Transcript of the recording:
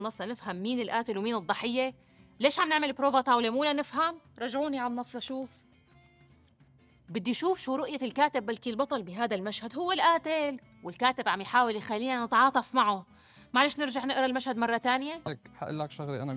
نص نفهم مين القاتل ومين الضحية؟ ليش عم نعمل بروفا طاولة مو لنفهم؟ رجعوني على النص لشوف. بدي شوف شو رؤية الكاتب، بلكي البطل بهذا المشهد هو القاتل والكاتب عم يحاول يخلينا نتعاطف معه. معلش نرجع نقرا المشهد مرة تانية. لك حقول لك شغله، انا